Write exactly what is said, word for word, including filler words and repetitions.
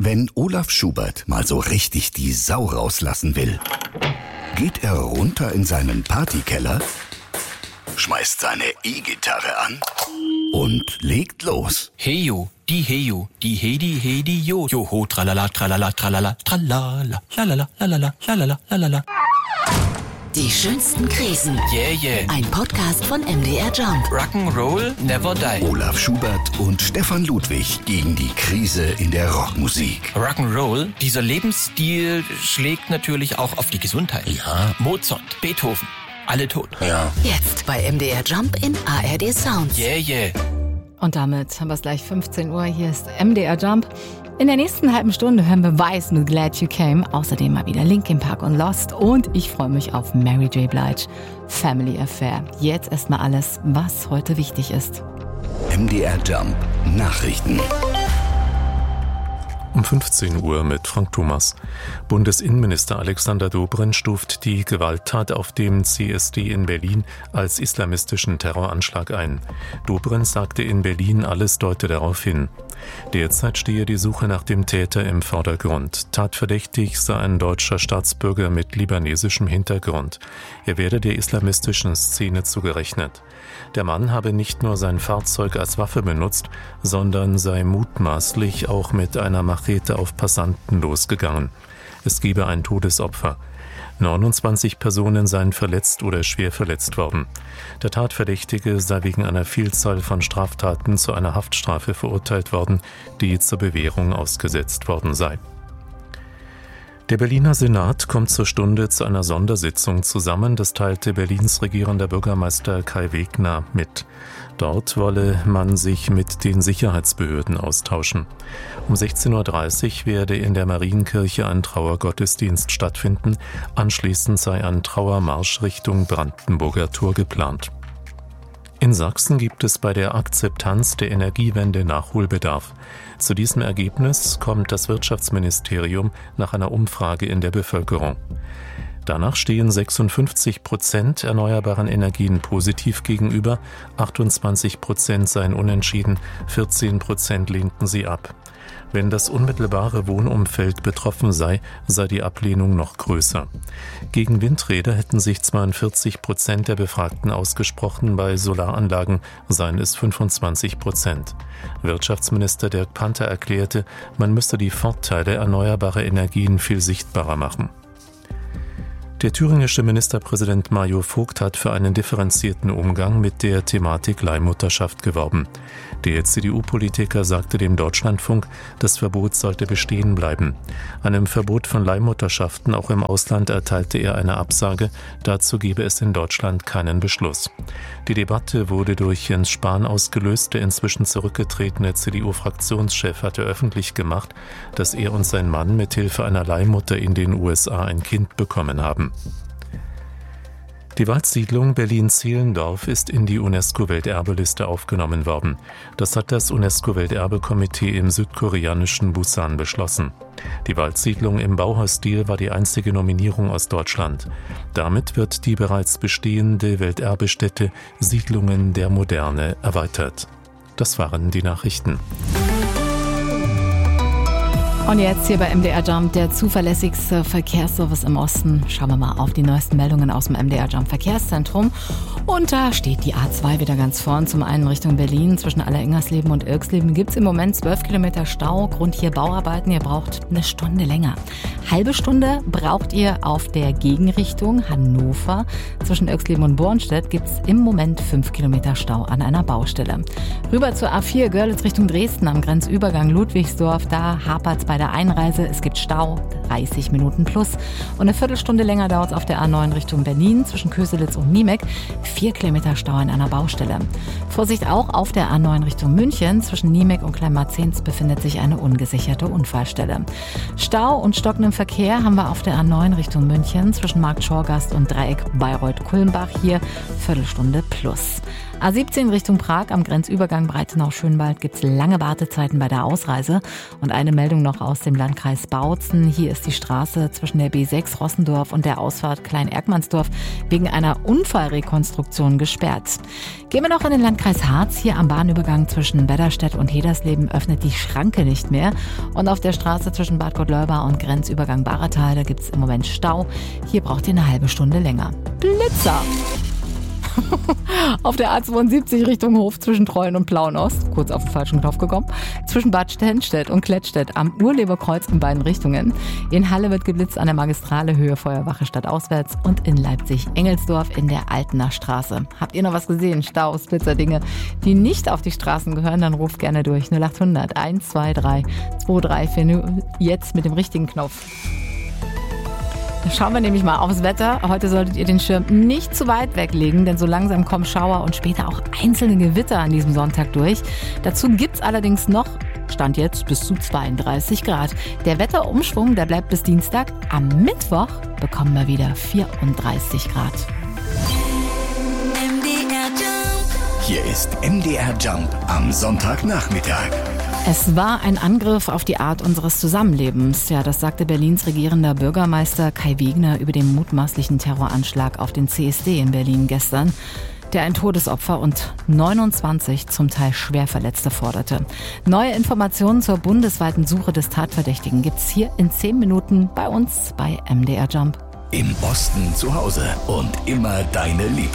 Wenn Olaf Schubert mal so richtig die Sau rauslassen will, geht er runter in seinen Partykeller, schmeißt seine E-Gitarre an und legt los. Heyo, die Heyo, die Hedi, Hedi, Jo. Joho, tralala, tralala, tralala, tralala, lalala, lalala, lalala, lalala. Die schönsten Krisen. Yeah, yeah. Ein Podcast von M D R Jump. Rock'n'Roll never die. Olaf Schubert und Stefan Ludwig gegen die Krise in der Rockmusik. Rock'n'Roll, dieser Lebensstil schlägt natürlich auch auf die Gesundheit. Ja. Mozart, Beethoven, alle tot. Ja. Jetzt bei M D R Jump in A R D Sounds. Yeah, yeah. Und damit haben wir es gleich fünfzehn Uhr. Hier ist M D R Jump. In der nächsten halben Stunde hören wir Weiß mit Glad You Came. Außerdem mal wieder Linkin Park und Lost. Und ich freue mich auf Mary J. Blige, Family Affair. Jetzt erstmal alles, was heute wichtig ist. M D R Jump Nachrichten. Um fünfzehn Uhr mit Frank Thomas. Bundesinnenminister Alexander Dobrindt stuft die Gewalttat auf dem C S D in Berlin als islamistischen Terroranschlag ein. Dobrindt sagte in Berlin, alles deute darauf hin. Derzeit stehe die Suche nach dem Täter im Vordergrund. Tatverdächtig sei ein deutscher Staatsbürger mit libanesischem Hintergrund. Er werde der islamistischen Szene zugerechnet. Der Mann habe nicht nur sein Fahrzeug als Waffe benutzt, sondern sei mutmaßlich auch mit einer Machete auf Passanten losgegangen. Es gebe ein Todesopfer. neunundzwanzig Personen seien verletzt oder schwer verletzt worden. Der Tatverdächtige sei wegen einer Vielzahl von Straftaten zu einer Haftstrafe verurteilt worden, die zur Bewährung ausgesetzt worden sei. Der Berliner Senat kommt zur Stunde zu einer Sondersitzung zusammen, das teilte Berlins regierender Bürgermeister Kai Wegner mit. Dort wolle man sich mit den Sicherheitsbehörden austauschen. Um sechzehn Uhr dreißig werde in der Marienkirche ein Trauergottesdienst stattfinden, anschließend sei ein Trauermarsch Richtung Brandenburger Tor geplant. In Sachsen gibt es bei der Akzeptanz der Energiewende Nachholbedarf. Zu diesem Ergebnis kommt das Wirtschaftsministerium nach einer Umfrage in der Bevölkerung. Danach stehen sechsundfünfzig Prozent erneuerbaren Energien positiv gegenüber, achtundzwanzig Prozent seien unentschieden, vierzehn Prozent lehnten sie ab. Wenn das unmittelbare Wohnumfeld betroffen sei, sei die Ablehnung noch größer. Gegen Windräder hätten sich zweiundvierzig Prozent der Befragten ausgesprochen, bei Solaranlagen seien es fünfundzwanzig Prozent. Wirtschaftsminister Dirk Panther erklärte, man müsse die Vorteile erneuerbarer Energien viel sichtbarer machen. Der thüringische Ministerpräsident Mario Vogt hat für einen differenzierten Umgang mit der Thematik Leihmutterschaft geworben. Der C D U-Politiker sagte dem Deutschlandfunk, das Verbot sollte bestehen bleiben. Einem Verbot von Leihmutterschaften auch im Ausland erteilte er eine Absage, dazu gebe es in Deutschland keinen Beschluss. Die Debatte wurde durch Jens Spahn ausgelöst, der inzwischen zurückgetretene C D U-Fraktionschef hatte öffentlich gemacht, dass er und sein Mann mit Hilfe einer Leihmutter in den U S A ein Kind bekommen haben. Die Waldsiedlung Berlin-Zehlendorf ist in die UNESCO-Welterbeliste aufgenommen worden. Das hat das UNESCO-Welterbekomitee im südkoreanischen Busan beschlossen. Die Waldsiedlung im Bauhausstil war die einzige Nominierung aus Deutschland. Damit wird die bereits bestehende Welterbestätte Siedlungen der Moderne erweitert. Das waren die Nachrichten. Und jetzt hier bei M D R Jump, der zuverlässigste Verkehrsservice im Osten. Schauen wir mal auf die neuesten Meldungen aus dem M D R Jump Verkehrszentrum. Und da steht die A zwei wieder ganz vorn. Zum einen Richtung Berlin. Zwischen Alleringersleben und Irksleben gibt es im Moment zwölf Kilometer Stau. Grund hier Bauarbeiten. Ihr braucht eine Stunde länger. Halbe Stunde braucht ihr auf der Gegenrichtung Hannover. Zwischen Irksleben und Bornstedt gibt es im Moment fünf Kilometer Stau an einer Baustelle. Rüber zur A vier Görlitz Richtung Dresden am Grenzübergang Ludwigsdorf. Da hapert es bei der Einreise. Es gibt Stau, dreißig Minuten plus. Und eine Viertelstunde länger dauert es auf der A neun Richtung Berlin zwischen Köselitz und Niemek. Vier Kilometer Stau an einer Baustelle. Vorsicht auch auf der A neun Richtung München. Zwischen Niemek und Kleinmarzens befindet sich eine ungesicherte Unfallstelle. Stau und stockenden Verkehr haben wir auf der A neun Richtung München zwischen Markt Schorgast und Dreieck Bayreuth-Kulmbach. Hier Viertelstunde plus. A siebzehn Richtung Prag am Grenzübergang Breitenau-Schönwald gibt es lange Wartezeiten bei der Ausreise. Und eine Meldung noch aus dem Landkreis Bautzen. Hier ist die Straße zwischen der B sechs Rossendorf und der Ausfahrt Klein-Erkmannsdorf wegen einer Unfallrekonstruktion gesperrt. Gehen wir noch in den Landkreis Harz. Hier am Bahnübergang zwischen Wedderstedt und Hedersleben öffnet die Schranke nicht mehr. Und auf der Straße zwischen Bad Gottleuba und Grenzübergang Baratal, da gibt es im Moment Stau. Hier braucht ihr eine halbe Stunde länger. Blitzer! Auf der A zweiundsiebzig Richtung Hof zwischen Treuen und Plauenost, kurz auf den falschen Knopf gekommen, zwischen Bad Stenstedt und Klettstedt am Urleberkreuz in beiden Richtungen. In Halle wird geblitzt an der Magistrale Höhe Feuerwache stadtauswärts und in Leipzig-Engelsdorf in der Altener Straße. Habt ihr noch was gesehen? Staus, Blitzerdinge, die nicht auf die Straßen gehören, dann ruft gerne durch null acht hundert eins zwei drei zwei drei vier null jetzt mit dem richtigen Knopf. Schauen wir nämlich mal aufs Wetter. Heute solltet ihr den Schirm nicht zu weit weglegen, denn so langsam kommen Schauer und später auch einzelne Gewitter an diesem Sonntag durch. Dazu gibt's allerdings noch, Stand jetzt, bis zu zweiunddreißig Grad. Der Wetterumschwung, der bleibt bis Dienstag. Am Mittwoch bekommen wir wieder vierunddreißig Grad. Hier ist M D R Jump am Sonntagnachmittag. Es war ein Angriff auf die Art unseres Zusammenlebens. Ja, das sagte Berlins regierender Bürgermeister Kai Wegner über den mutmaßlichen Terroranschlag auf den C S D in Berlin gestern, der ein Todesopfer und neunundzwanzig zum Teil Schwerverletzte forderte. Neue Informationen zur bundesweiten Suche des Tatverdächtigen gibt's hier in zehn Minuten bei uns bei M D R Jump. Im Osten zu Hause und immer deine Lieblings.